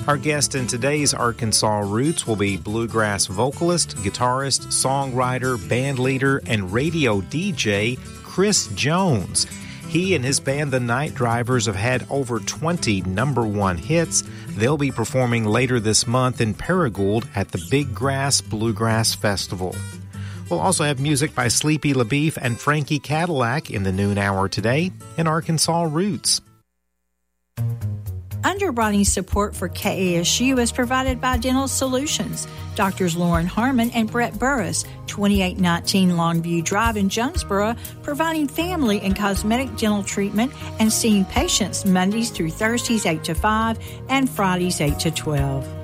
Our guest in today's Arkansas Roots will be bluegrass vocalist, guitarist, songwriter, band leader, and radio DJ Chris Jones. He and his band, the Night Drivers, have had over 20 #1 hits. They'll be performing later this month in Paragould at the Big Grass Bluegrass Festival. We'll also have music by Sleepy LaBeef and Frankie Cadillac in the noon hour today in Arkansas Roots. Underwriting support for KASU is provided by Dental Solutions. Doctors Lauren Harmon and Brett Burris, 2819 Longview Drive in Jonesboro, providing family and cosmetic dental treatment and seeing patients Mondays through Thursdays 8 to 5 and Fridays 8 to 12.